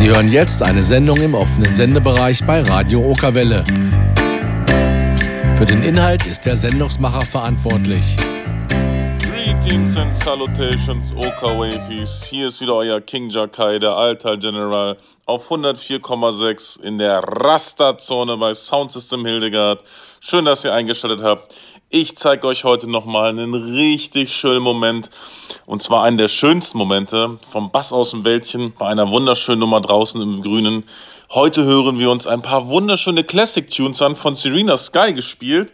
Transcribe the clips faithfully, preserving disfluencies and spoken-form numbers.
Sie hören jetzt eine Sendung im offenen Sendebereich bei Radio Okerwelle. Für den Inhalt ist der Sendungsmacher verantwortlich. Greetings and salutations, Oka-Wafis. Hier ist wieder euer King Jakai, der Altal General, auf hundertvier Komma sechs in der Rasterzone bei Soundsystem Hildegard. Schön, dass ihr eingeschaltet habt. Ich zeige euch heute nochmal einen richtig schönen Moment. Und zwar einen der schönsten Momente vom Bass aus dem Wäldchen bei einer wunderschönen Nummer draußen im Grünen. Heute hören wir uns ein paar wunderschöne Classic-Tunes an, von Serena Sky gespielt.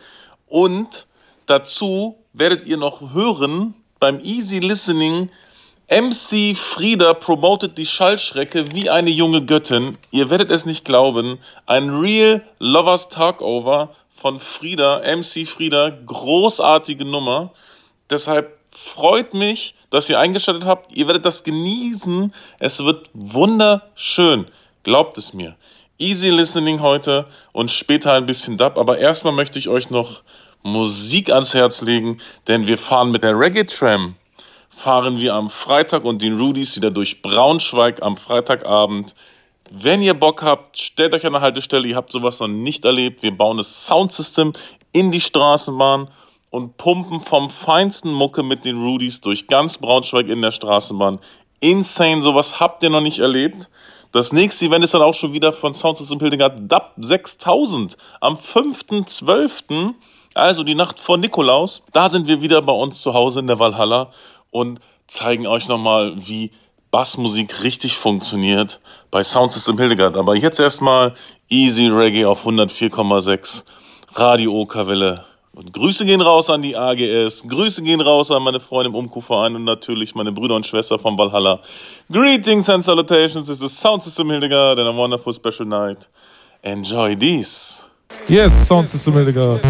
Und dazu werdet ihr noch hören beim Easy Listening, M C Frieda promotet die Schallschrecke wie eine junge Göttin. Ihr werdet es nicht glauben, ein Real Lovers Talkover von Frieda, M C Frieda, großartige Nummer. Deshalb freut mich, dass ihr eingeschaltet habt. Ihr werdet das genießen. Es wird wunderschön. Glaubt es mir. Easy Listening heute und später ein bisschen Dub. Aber erstmal möchte ich euch noch Musik ans Herz legen, denn wir fahren mit der Reggae Tram. Fahren wir am Freitag und den Rudys wieder durch Braunschweig am Freitagabend. Wenn ihr Bock habt, stellt euch an der Haltestelle, ihr habt sowas noch nicht erlebt. Wir bauen das Soundsystem in die Straßenbahn und pumpen vom feinsten Mucke mit den Rudys durch ganz Braunschweig in der Straßenbahn. Insane, sowas habt ihr noch nicht erlebt. Das nächste Event ist dann auch schon wieder von Soundsystem Hildegard Dub sechstausend am fünften zwölften Also die Nacht vor Nikolaus. Da sind wir wieder bei uns zu Hause in der Walhalla und zeigen euch nochmal, wie Bassmusik richtig funktioniert bei Soundsystem Hildegard. Aber jetzt erstmal Easy Reggae auf hundertvier Komma sechs Radio Okerwelle. Und Grüße gehen raus an die A G S, Grüße gehen raus an meine Freunde im Umkuhverein und natürlich meine Brüder und Schwester von Valhalla. Greetings and salutations, this is Soundsystem Hildegard and a wonderful special night. Enjoy this. Yes, Soundsystem Hildegard.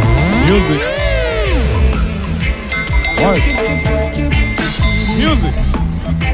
Music. Right. Music.